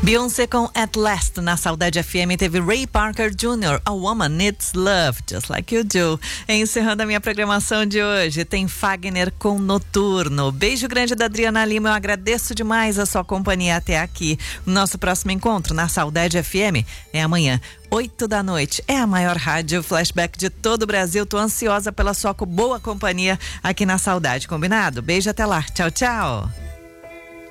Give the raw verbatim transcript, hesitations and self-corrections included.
Beyoncé com At Last na Saudade F M. Teve Ray Parker Júnior A Woman Needs Love, Just Like You Do. Encerrando a minha programação de hoje, tem Fagner com Noturno. Beijo grande da Adriana Lima, eu agradeço demais a sua companhia até aqui. Nosso próximo encontro na Saudade F M é amanhã, oito da noite. É a maior rádio flashback de todo o Brasil. Tô ansiosa pela sua boa companhia aqui na Saudade, combinado? Beijo, até lá. Tchau, tchau.